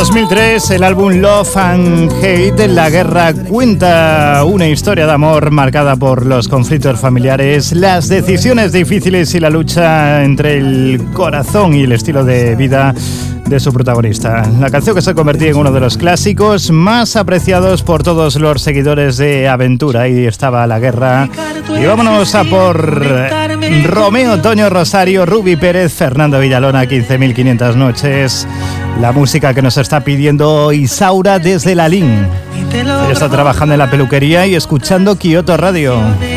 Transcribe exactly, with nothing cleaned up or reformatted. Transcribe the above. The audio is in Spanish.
dos mil tres, el álbum Love and Hate, La Guerra, cuenta una historia de amor marcada por los conflictos familiares, las decisiones difíciles y la lucha entre el corazón y el estilo de vida de su protagonista. La canción que se ha convertido en uno de los clásicos más apreciados por todos los seguidores de Aventura. Ahí estaba La Guerra. Y vámonos a por Romeo, Toño Rosario, Ruby Pérez, Fernando Villalona, quince mil quinientas noches. La música que nos está pidiendo Isaura desde Lalín. Ella está trabajando en la peluquería y escuchando Kyoto Radio.